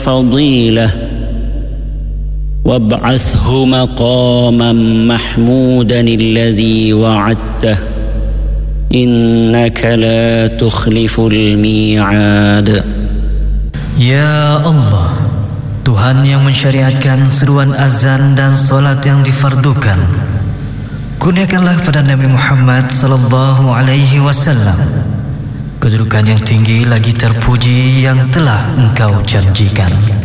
الفضيلة وابعثه مقاما محمودا الذي وعدته إنك لا تخلف الميعاد. Ya Allah, Tuhan yang mensyariatkan seruan azan dan solat yang difardukan, kurniakanlah pada Nabi Muhammad sallallahu alaihi wasallam kedudukan yang tinggi lagi terpuji yang telah Engkau janjikan.